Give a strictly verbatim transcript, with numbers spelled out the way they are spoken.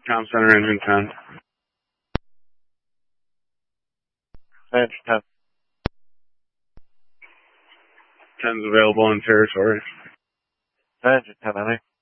Com Center, engine ten. Engine ten. ten's available in territory. Engine ten, any?